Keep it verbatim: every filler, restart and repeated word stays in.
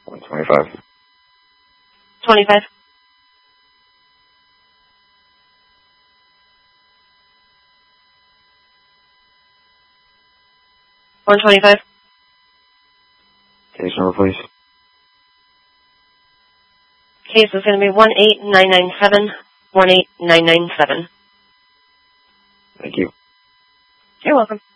one twenty-five. twenty-five. one twenty-five. Case number, please. Case is going to be one eight nine nine seven, one eight nine nine seven. Thank you. You're welcome.